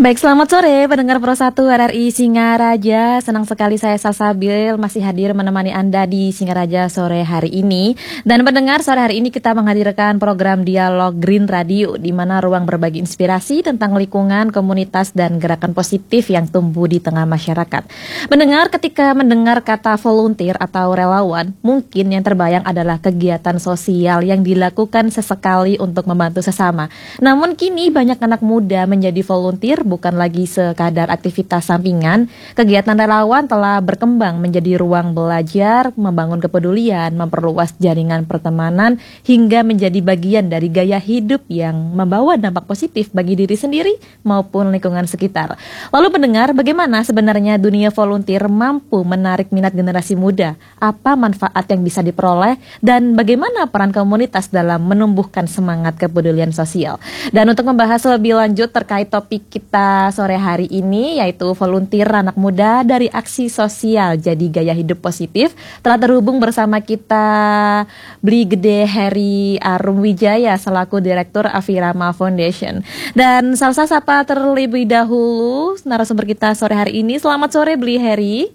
Baik, selamat sore pendengar Pro 1 RRI Singaraja. Senang sekali saya Salsabil masih hadir menemani Anda di Singaraja sore hari ini. Dan pendengar, sore hari ini kita menghadirkan program Dialog Green Radio, di mana ruang berbagi inspirasi tentang lingkungan, komunitas, dan gerakan positif yang tumbuh di tengah masyarakat. Pendengar, ketika mendengar kata volunteer atau relawan, mungkin yang terbayang adalah kegiatan sosial yang dilakukan sesekali untuk membantu sesama. Namun kini banyak anak muda menjadi volunteer bukan lagi sekadar aktivitas sampingan. Kegiatan relawan telah berkembang menjadi ruang belajar, membangun kepedulian, memperluas jaringan pertemanan, hingga menjadi bagian dari gaya hidup yang membawa dampak positif bagi diri sendiri maupun lingkungan sekitar. Lalu pendengar, bagaimana sebenarnya dunia volunteer mampu menarik minat generasi muda? Apa manfaat yang bisa diperoleh? Dan bagaimana peran komunitas dalam menumbuhkan semangat kepedulian sosial? Dan untuk membahas lebih lanjut terkait topik kita sore hari ini, yaitu volunteer anak muda dari aksi sosial jadi gaya hidup positif, telah terhubung bersama kita Bli Gede Heri Arum Wijaya selaku Direktur Afirama Foundation. Dan Salsa sapa terlebih dahulu narasumber kita sore hari ini. Selamat sore Bli Heri.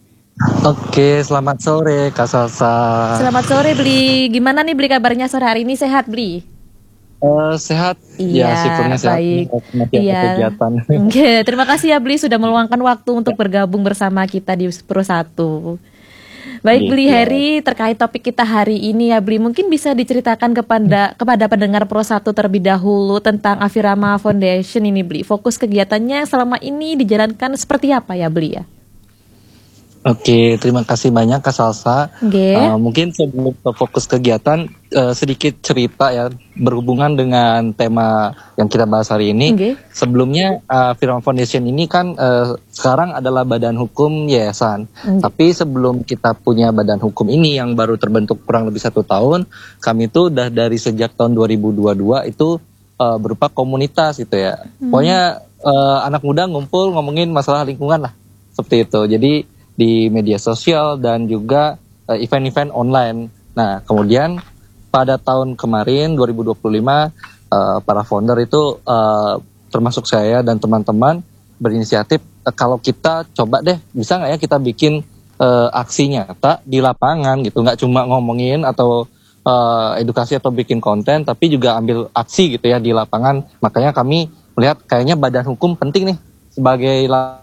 Oke, selamat sore Kak Salsa. Selamat sore Bli. Gimana nih Bli kabarnya sore hari ini, sehat Bli? Sehat, iya, ya syukurnya sehat. Baik. Masih ada kegiatan. Oke, terima kasih ya Bli sudah meluangkan waktu untuk bergabung bersama kita di Pro 1. Baik Bli Heri, terkait topik kita hari ini ya Bli, mungkin bisa diceritakan kepada pendengar Pro 1 terlebih dahulu tentang Afirama Foundation ini Bli. Fokus kegiatannya selama ini dijalankan seperti apa ya Bli ya? Oke, terima kasih banyak Kak Salsa. Mungkin sebelum fokus kegiatan, sedikit cerita ya berhubungan dengan tema yang kita bahas hari ini. Sebelumnya Afirama Foundation ini kan sekarang adalah badan hukum yayasan. Tapi sebelum kita punya badan hukum ini yang baru terbentuk kurang lebih 1 tahun, kami itu udah dari sejak tahun 2022 itu berupa komunitas gitu ya. Pokoknya anak muda ngumpul ngomongin masalah lingkungan lah, seperti itu. Jadi di media sosial dan juga event-event online. Nah, kemudian pada tahun kemarin 2025 para founder itu termasuk saya dan teman-teman berinisiatif kalau kita coba deh bisa nggak ya kita bikin aksi nyata di lapangan gitu, nggak cuma ngomongin atau edukasi atau bikin konten, tapi juga ambil aksi gitu ya di lapangan. Makanya kami melihat kayaknya badan hukum penting nih sebagai